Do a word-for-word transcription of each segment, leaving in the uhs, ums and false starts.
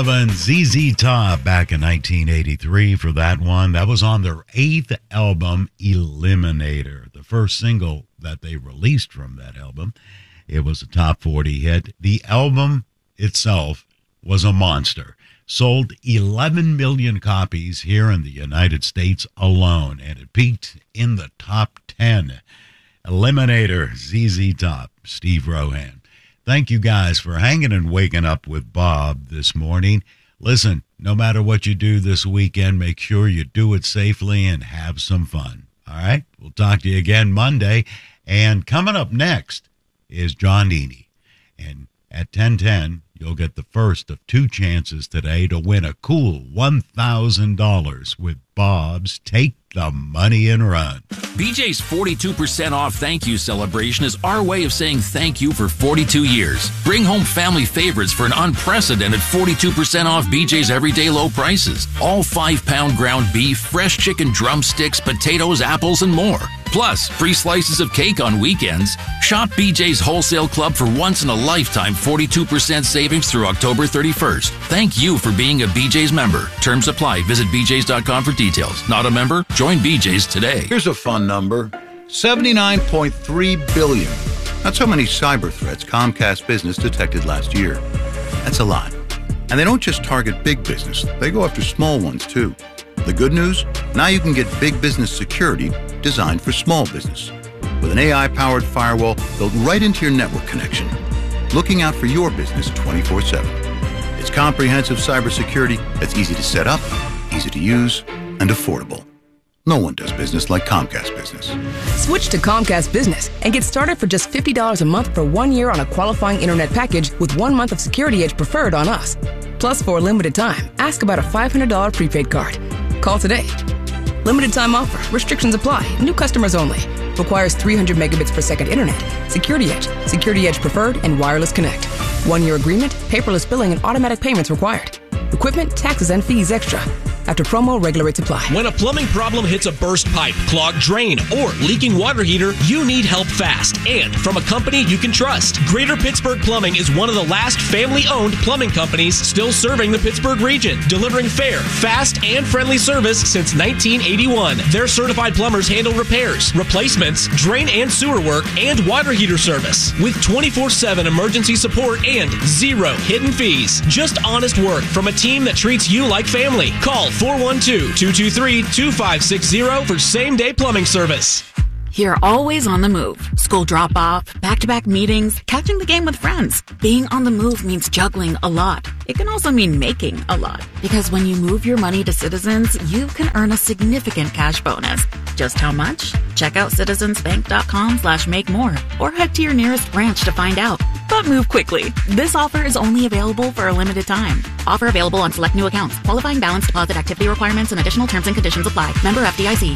eleven, Z Z Top back in nineteen eighty-three for that one. That was on their eighth album, Eliminator, the first single that they released from that album. It was a top forty hit. The album itself was a monster. Sold eleven million copies here in the United States alone, and it peaked in the top ten. Eliminator, Z Z Top, Steve Rohan. Thank you guys for hanging and waking up with Bob this morning. Listen, no matter what you do this weekend, make sure you do it safely and have some fun. All right? We'll talk to you again Monday. And coming up next is John Eaney. And at ten ten, you'll get the first of two chances today to win a cool one thousand dollars with Bob's Take the Money and Run. B J's forty-two percent off thank you celebration is our way of saying thank you for forty-two years. Bring home family favorites for an unprecedented forty-two percent off B J's everyday low prices. All five-pound ground beef, fresh chicken drumsticks, potatoes, apples, and more. Plus, free slices of cake on weekends. Shop B J's Wholesale Club for once-in-a-lifetime forty-two percent savings through October thirty-first. Thank you for being a B J's member. Terms apply. Visit b j's dot com for details. Not a member? Join B J's today. Here's a fun number. seventy-nine point three billion. That's how many cyber threats Comcast Business detected last year. That's a lot. And they don't just target big business. They go after small ones, too. The good news? Now you can get big business security designed for small business. With an A I-powered firewall built right into your network connection. Looking out for your business twenty-four seven. It's comprehensive cybersecurity that's easy to set up, easy to use, and affordable. No one does business like Comcast Business. Switch to Comcast Business and get started for just fifty dollars a month for one year on a qualifying internet package with one month of Security Edge Preferred on us. Plus, for a limited time, ask about a five hundred dollars prepaid card. Call today. Limited time offer. Restrictions apply. New customers only. Requires three hundred megabits per second internet. Security Edge, Security Edge Preferred, and Wireless Connect. One-year agreement, paperless billing, and automatic payments required. Equipment, taxes, and fees extra. After promo, regular rates apply. When a plumbing problem hits a burst pipe, clogged drain, or leaking water heater, you need help fast and from a company you can trust. Greater Pittsburgh Plumbing is one of the last family-owned plumbing companies still serving the Pittsburgh region, delivering fair, fast, and friendly service since nineteen eighty-one. Their certified plumbers handle repairs, replacements, drain and sewer work, and water heater service with twenty-four seven emergency support and zero hidden fees. Just honest work from a team that treats you like family. Call four one two, two two three, two five six zero for same-day plumbing service. You're always on the move. School drop-off, back-to-back meetings, catching the game with friends. Being on the move means juggling a lot. It can also mean making a lot. Because when you move your money to Citizens, you can earn a significant cash bonus. Just how much? Check out citizensbank.com slash make more or head to your nearest branch to find out. But move quickly. This offer is only available for a limited time. Offer available on select new accounts. Qualifying balance deposit activity requirements and additional terms and conditions apply. Member F D I C.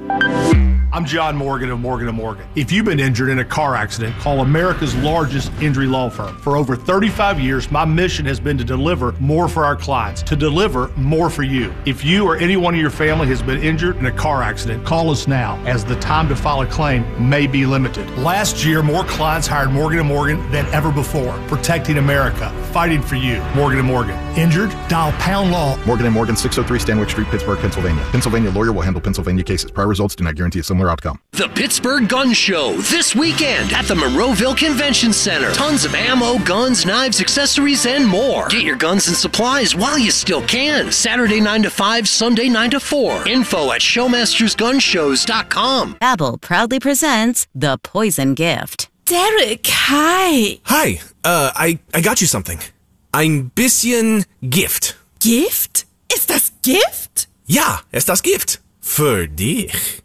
I'm John Morgan of Morgan and Morgan. If you've been injured in a car accident, call America's largest injury law firm. For over thirty-five years, my mission has been to deliver more for our clients, to deliver more for you. If you or anyone in your family has been injured in a car accident, call us now, as the time to file a claim may be limited. Last year, more clients hired Morgan and Morgan than ever before, protecting America, fighting for you. Morgan and Morgan. Injured? Dial pound law. Morgan and Morgan, six oh three Stanwyck Street, Pittsburgh, Pennsylvania. Pennsylvania lawyer will handle Pennsylvania cases. Prior results do not guarantee a similar outcome. The Pittsburgh Gun Show this weekend at the Monroeville Convention Center. Tons of ammo, guns, knives, accessories, and more. Get your guns and supplies while you still can. Saturday nine to five, Sunday nine to four. Info at showmasters gun shows dot com. Babbel proudly presents The Poison Gift. Derek, hi. Hi, uh, I, I got you something. Ein bisschen Gift. Gift? Ist das Gift? Ja, ist das Gift. Für dich.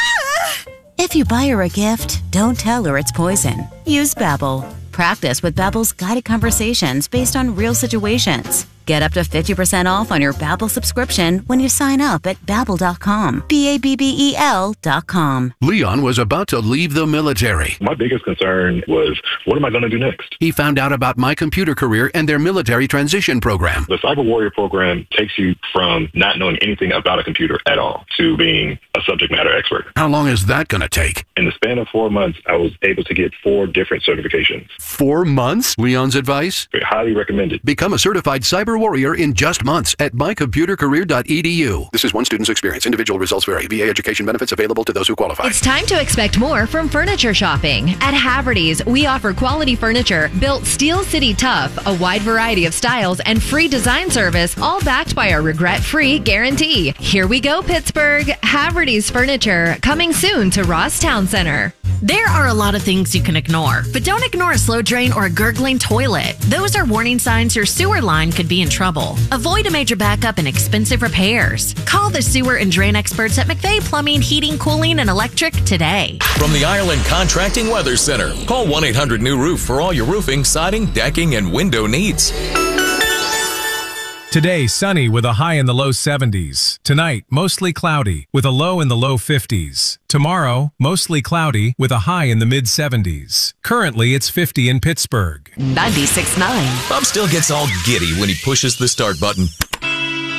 If you buy her a gift, don't tell her it's poison. Use Babbel. Practice with Babbel's guided conversations based on real situations. Get up to fifty percent off on your Babbel subscription when you sign up at babbel dot com. B A B B E L dot com. Leon was about to leave the military. My biggest concern was, what am I going to do next? He found out about My Computer Career and their military transition program. The Cyber Warrior program takes you from not knowing anything about a computer at all to being a subject matter expert. How long is that going to take? In the span of four months, I was able to get four different certifications. Four months? Leon's advice? Highly recommended. Become a certified cyber computer warrior in just months at my computer career dot e d u. This is one student's experience. Individual results vary. V A education benefits available to those who qualify. It's time to expect more from furniture shopping. At Haverty's, we offer quality furniture built Steel City tough, a wide variety of styles, and free design service, all backed by our regret-free guarantee. Here we go, Pittsburgh. Haverty's Furniture, coming soon to Ross Town Center. There are a lot of things you can ignore, but don't ignore a slow drain or a gurgling toilet. Those are warning signs your sewer line could be in trouble. Avoid a major backup and expensive repairs. Call the sewer and drain experts at McVeigh Plumbing, Heating, Cooling, and Electric today. From the Ireland Contracting Weather Center, call one eight hundred new roof for all your roofing, siding, decking, and window needs. Today, sunny with a high in the low seventies. Tonight, mostly cloudy with a low in the low fifties. Tomorrow, mostly cloudy with a high in the mid seventies. Currently, it's fifty in Pittsburgh. ninety-six point nine. Bob still gets all giddy when he pushes the start button.